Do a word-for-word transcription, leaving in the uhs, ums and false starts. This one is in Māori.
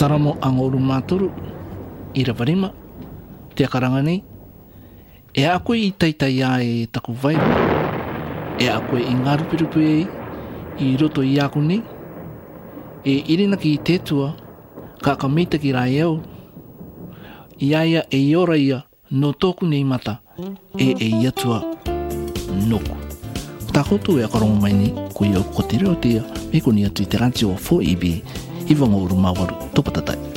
Saramo ang uru maturu ira varima te karanga nei. E a koe i taitai a e taku vai. E a koe i ngaru pirupu e i roto i aku nei. E irina ki i tētua ka ka meita ki rai au. I aia e ora ia no tōku nei mata e e iatua noku. Tā koutou e akarongo mai ni ko i au ko te reo tia me ko ni atu i te ranti o fo i bi i wanga uru mawaru topatatai.